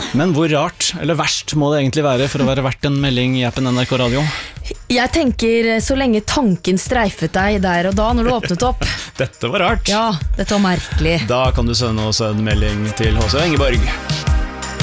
Men hvor rart, eller verst må det egentlig være for å være verdt en melding i appen NRK Radio? Jeg tenker så lenge tanken streifet deg der og da når du åpnet opp. Dette var rart. Ja, dette var merkelig. Da kan du sende oss en melding til H.C. Engeborg.